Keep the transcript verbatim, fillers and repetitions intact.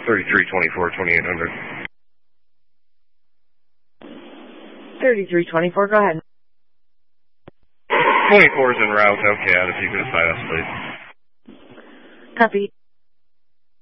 thirty-three twenty-four, twenty-eight hundred. thirty-three twenty-four, go ahead. twenty-four is en route, okay, if you could assign us, please. Copy.